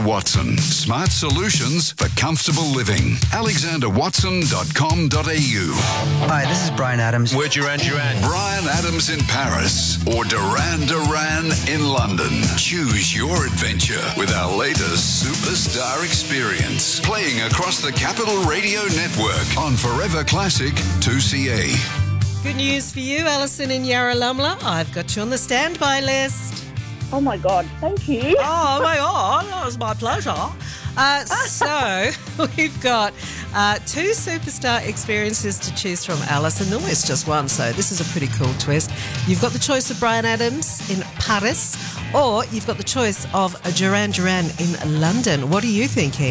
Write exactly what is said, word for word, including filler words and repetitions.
Watson. Smart solutions for comfortable living. alexander watson dot com dot a u. Hi, this is Brian Adams. We're Duran Duran. Brian Adams in Paris or Duran Duran in London. Choose your adventure with our latest Superstar Experience. Playing across the Capital Radio Network on Forever Classic two C A. Good news for you, Alison in Yarralumla. I've got you on the standby list. Oh, my God. Thank you. Oh, my God. That was my pleasure. Uh, so we've got uh, two superstar experiences to choose from, Alison. Normally it's just one, so this is a pretty cool twist. You've got the choice of Brian Adams in Paris, or you've got the choice of Duran Duran in London. What are you thinking?